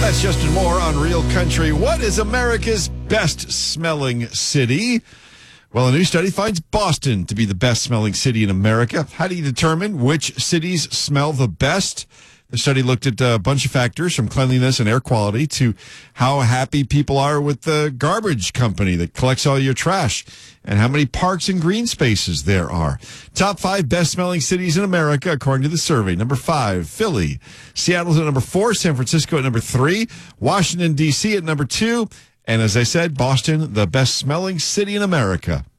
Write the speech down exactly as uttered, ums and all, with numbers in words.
That's Justin Moore on Real Country. What is America's best smelling city? Well, a new study finds Boston to be the best smelling city in America. How do you determine which cities smell the best? The study looked at a bunch of factors from cleanliness and air quality to how happy people are with the garbage company that collects all your trash and how many parks and green spaces there are. Top five best smelling cities in America, according to the survey. Number five, Philly. Seattle's at number four. San Francisco at number three. Washington, D C at number two. And as I said, Boston, the best smelling city in America.